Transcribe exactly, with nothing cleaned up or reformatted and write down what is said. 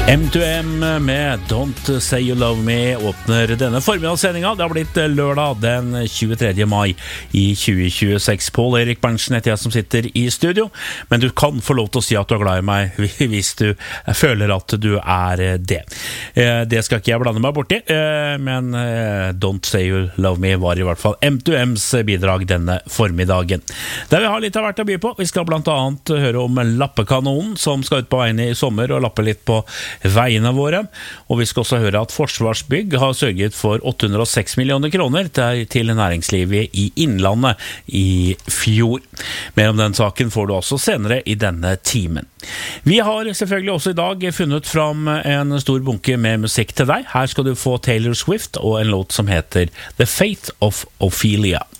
M to M med Don't Say You Love Me åpner denne formidagssendinga. Det har blitt lørdag den tjuetredje mai i tjue tjueseks. Pål Erik Berntsen heter jeg som sitter i studio, men du kan få lov til å si at du er glad i meg hvis du føler at du er det. Det skal ikke jeg blande meg borti, men Don't Say You Love Me var i hvert fall M to M's bidrag denne formiddagen. Der vi har litt av hvert å by på. Vi skal blant annet høre om lappekanonen som skal ut på veiene i sommer og lappe litt på veiene våre, og vi skal også høre at Forsvarsbygg har sørget for åtte hundre og seks millioner kroner til næringslivet i Innlandet i fjor. Mer om den saken får du også senere i denne timen. Vi har selvfølgelig også i dag funnet fram en stor bunke med musikk til deg. Her skal du få Taylor Swift og en låt som heter The Fate of Ophelia.